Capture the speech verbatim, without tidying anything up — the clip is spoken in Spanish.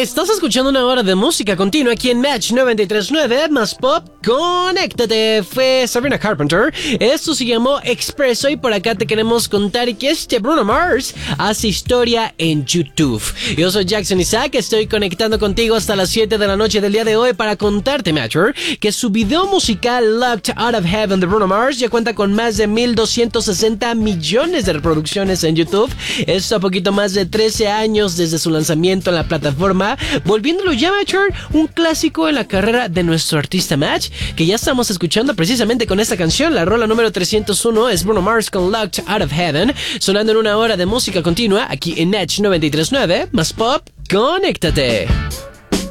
Estás escuchando una hora de música continua aquí en Match noventa y tres punto nueve, más pop, conéctate. Fue Sabrina Carpenter. Esto se llamó Expreso y por acá te queremos contar que este Bruno Mars hace historia en YouTube. Yo soy Jackson Isaac, estoy conectando contigo hasta las siete de la noche del día de hoy para contarte, Matcher, que su video musical Locked Out of Heaven de Bruno Mars ya cuenta con más de mil doscientos sesenta millones de reproducciones en YouTube. Esto a poquito más de trece años desde su lanzamiento en la plataforma, volviéndolo ya, Matcher, un clásico en la carrera de nuestro artista Match, que ya estamos escuchando precisamente con esta canción. La rola número trescientos uno es Bruno Mars con Locked Out of Heaven, sonando en una hora de música continua aquí en Match noventa y tres punto nueve, más pop, conéctate.